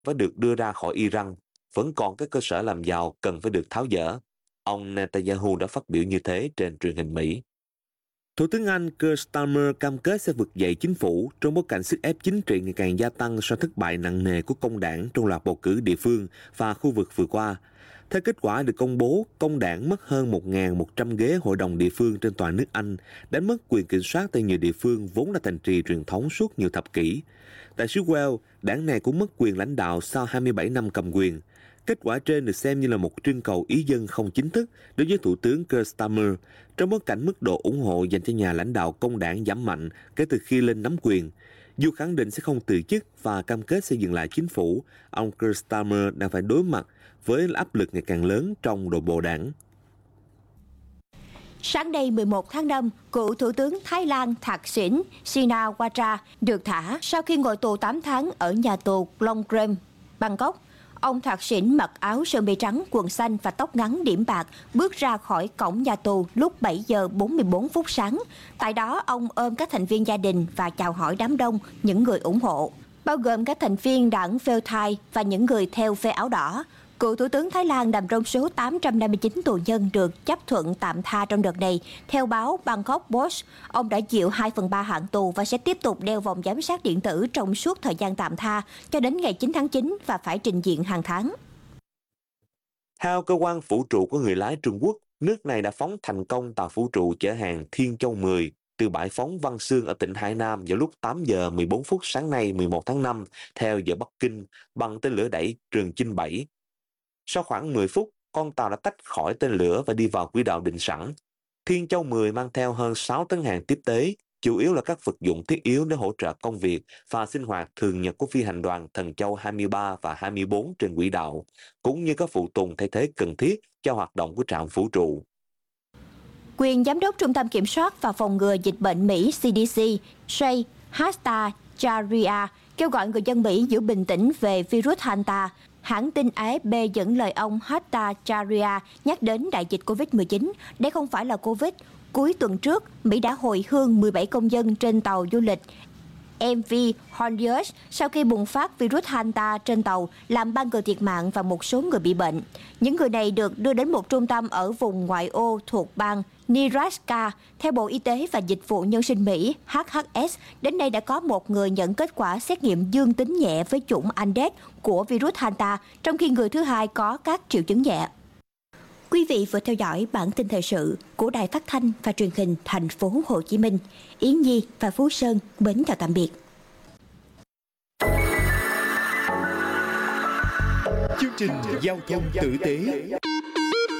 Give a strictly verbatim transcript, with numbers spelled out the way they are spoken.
phải được đưa ra khỏi Iran, vẫn còn các cơ sở làm giàu cần phải được tháo dỡ. Ông Netanyahu đã phát biểu như thế trên truyền hình Mỹ. Thủ tướng Anh Keir Starmer cam kết sẽ vực dậy chính phủ trong bối cảnh sức ép chính trị ngày càng gia tăng sau thất bại nặng nề của công đảng trong loạt bầu cử địa phương và khu vực vừa qua. Theo kết quả được công bố, công đảng mất hơn một nghìn một trăm ghế hội đồng địa phương trên toàn nước Anh, đánh mất quyền kiểm soát tại nhiều địa phương vốn là thành trì truyền thống suốt nhiều thập kỷ. Tại xứ Wales, đảng này cũng mất quyền lãnh đạo sau hai mươi bảy năm cầm quyền. Kết quả trên được xem như là một trưng cầu ý dân không chính thức đối với Thủ tướng Keir Starmer, trong bối cảnh mức độ ủng hộ dành cho nhà lãnh đạo công đảng giảm mạnh kể từ khi lên nắm quyền. Dù khẳng định sẽ không từ chức và cam kết xây dựng lại chính phủ, ông Keir Starmer đang phải đối mặt với áp lực ngày càng lớn trong nội bộ đảng. Sáng nay mười một tháng năm, cựu Thủ tướng Thái Lan Thaksin Shinawatra được thả sau khi ngồi tù tám tháng ở nhà tù Longkrem, Bangkok. Ông Thaksin mặc áo sơ mi trắng, quần xanh và tóc ngắn điểm bạc bước ra khỏi cổng nhà tù lúc bảy giờ bốn mươi bốn phút sáng. Tại đó, ông ôm các thành viên gia đình và chào hỏi đám đông những người ủng hộ, bao gồm các thành viên đảng Pheu Thai và những người theo phe áo đỏ. Cựu Thủ tướng Thái Lan nằm trong số tám trăm năm mươi chín tù nhân được chấp thuận tạm tha trong đợt này. Theo báo Bangkok Post, ông đã chịu hai phần ba hạn tù và sẽ tiếp tục đeo vòng giám sát điện tử trong suốt thời gian tạm tha cho đến ngày chín tháng chín và phải trình diện hàng tháng. Theo cơ quan vũ trụ của người lái Trung Quốc, nước này đã phóng thành công tàu vũ trụ chở hàng Thiên Châu mười từ bãi phóng Văn Xương ở tỉnh Hải Nam vào lúc tám giờ mười bốn phút sáng nay mười một tháng năm theo giờ Bắc Kinh bằng tên lửa đẩy Trường Chinh bảy. Sau khoảng mười phút, con tàu đã tách khỏi tên lửa và đi vào quỹ đạo định sẵn. Thiên Châu mười mang theo hơn sáu tấn hàng tiếp tế, chủ yếu là các vật dụng thiết yếu để hỗ trợ công việc và sinh hoạt thường nhật của phi hành đoàn Thần Châu hai mươi ba và hai mươi bốn trên quỹ đạo, cũng như các phụ tùng thay thế cần thiết cho hoạt động của trạm vũ trụ. Quyền Giám đốc Trung tâm Kiểm soát và Phòng ngừa Dịch bệnh Mỹ C D C, Jay Bhattacharya, kêu gọi người dân Mỹ giữ bình tĩnh về virus Hanta. Hãng tin A F P dẫn lời ông Bhattacharya nhắc đến đại dịch covid mười chín. Đây không phải là Covid. Cuối tuần trước, Mỹ đã hồi hương mười bảy công dân trên tàu du lịch M V Honduras sau khi bùng phát virus Hanta trên tàu, làm ba người thiệt mạng và một số người bị bệnh. Những người này được đưa đến một trung tâm ở vùng ngoại ô thuộc bang Nebraska. Theo Bộ Y tế và Dịch vụ Nhân sinh Mỹ H H S, đến nay đã có một người nhận kết quả xét nghiệm dương tính nhẹ với chủng Andes của virus Hanta, trong khi người thứ hai có các triệu chứng nhẹ. Quý vị vừa theo dõi bản tin thời sự của Đài Phát thanh và Truyền hình Thành phố Hồ Chí Minh. Yến Nhi và Phú Sơn mến chào tạm biệt. Chương trình giao thông tử tế.